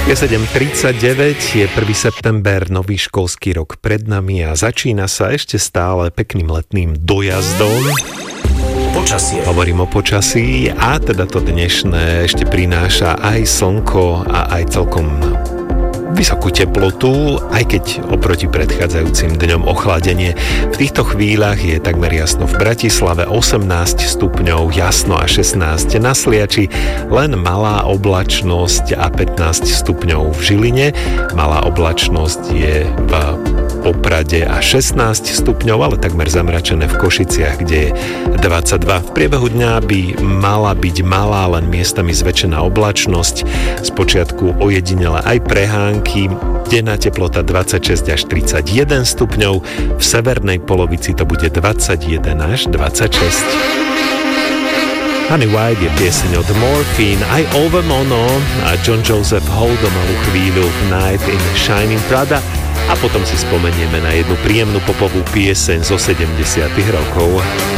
Je 7:39, je 1. september, nový školský rok pred nami a začína sa ešte stále pekným letným dojazdom. Počasie. Hovorím o počasí a teda to dnešné ešte prináša aj slnko a aj celkom vysokú teplotu, aj keď oproti predchádzajúcim dňom ochladenie. V týchto chvíľach je takmer jasno v Bratislave, 18 stupňov, jasno a 16 na Sliači, len malá oblačnosť a 15 stupňov v Žiline. Malá oblačnosť je v Poprade a 16 stupňov, ale takmer zamračené v Košiciach, kde je 22. V priebehu dňa by mala byť malá, len miestami zväčšená oblačnosť. Spočiatku ojedinele aj prehánky. Denná teplota 26 až 31 stupňov. V severnej polovici to bude 21 až 26. Honey White je pieseň od Morphine, aj Over Mono a John Joseph Hold o malú chvíľu Night in Shining Prada a potom si spomenieme na jednu príjemnú popovú pieseň zo 70. rokov.